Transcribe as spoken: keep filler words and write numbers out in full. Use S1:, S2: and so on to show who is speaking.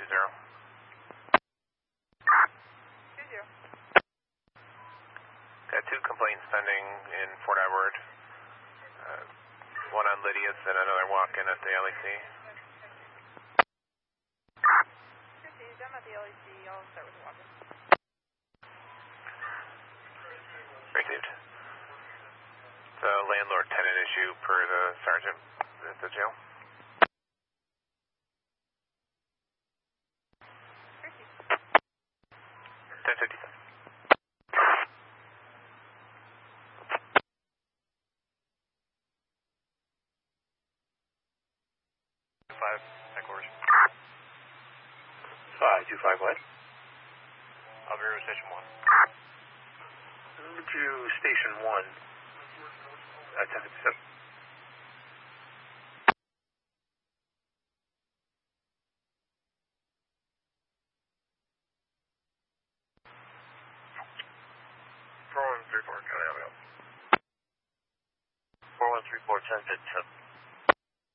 S1: two zero.
S2: two zero.
S1: Got two complaints pending in Fort Edward. Uh, one on Lydia's and another walk-in at the L E C.
S2: Received. I'm at the L E C. I'll start with the walk-in.
S1: Received. It's a landlord-tenant issue per the sergeant at the jail. ten fifty-seven.
S3: Five, headquarters.
S4: Five, two five what?
S3: I'll be room station one.
S4: Move to station one. Uh, ten fifty-seven.
S3: Four one three four, coming out.
S4: Four one three four ten fifty-seven.